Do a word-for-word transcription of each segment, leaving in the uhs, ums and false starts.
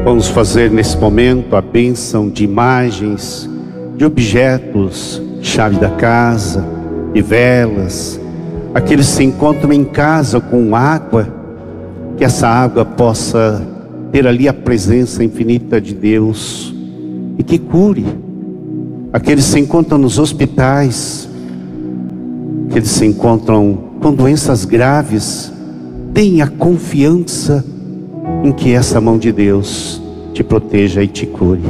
Vamos fazer nesse momento a bênção de imagens, de objetos, chave da casa, de velas. Aqueles que se encontram em casa com água, que essa água possa ter ali a presença infinita de Deus e que cure. Aqueles que se encontram nos hospitais, aqueles que se encontram com doenças graves, tenha confiança em que essa mão de Deus te proteja e te cure.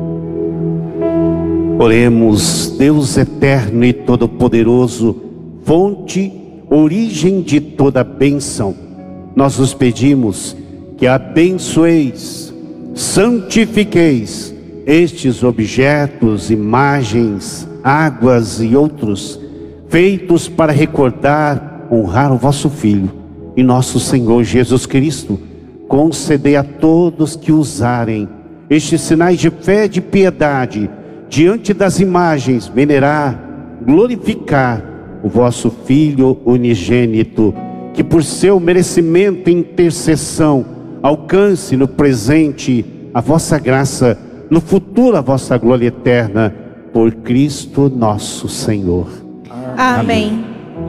Oremos. Deus eterno e todo-poderoso, fonte, origem de toda bênção, nós os pedimos que abençoeis, santifiqueis estes objetos, imagens, águas e outros, feitos para recordar, honrar o vosso Filho e nosso Senhor Jesus Cristo. Concedei a todos que usarem estes sinais de fé e de piedade diante das imagens, venerar, glorificar o vosso Filho unigênito, que por seu merecimento e intercessão alcance no presente a vossa graça, no futuro a vossa glória eterna, por Cristo nosso Senhor. Amém.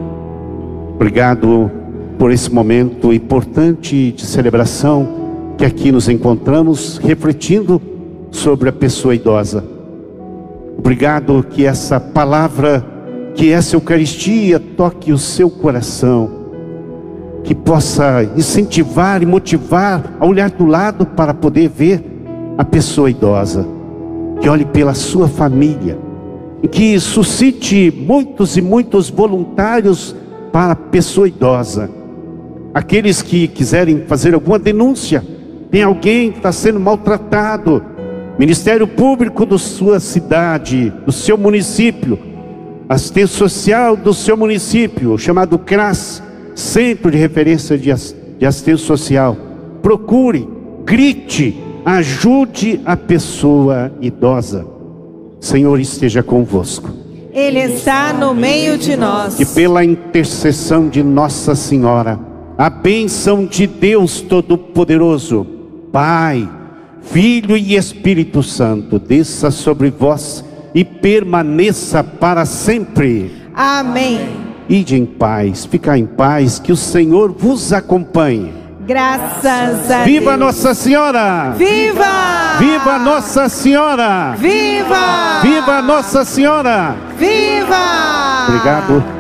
Obrigado por esse momento importante de celebração, que aqui nos encontramos refletindo sobre a pessoa idosa. Obrigado que essa palavra, que essa Eucaristia toque o seu coração, que possa incentivar e motivar a olhar do lado para poder ver a pessoa idosa, que olhe pela sua família, e que suscite muitos e muitos voluntários para a pessoa idosa. Aqueles que quiserem fazer alguma denúncia, tem alguém que está sendo maltratado, Ministério Público da sua cidade, do seu município, assistência social do seu município, chamado CRAS, Centro de Referência de Assistência Social. Procure, grite, ajude a pessoa idosa. Senhor esteja convosco. Ele está no meio de nós. E pela intercessão de Nossa Senhora, a bênção de Deus Todo-Poderoso, Pai, Filho e Espírito Santo, desça sobre vós e permaneça para sempre. Amém. Ide em paz, ficar em paz, que o Senhor vos acompanhe. Graças a Viva Deus. Nossa Senhora! Viva! Viva Nossa Senhora! Viva! Viva Nossa Senhora! Viva! Obrigado.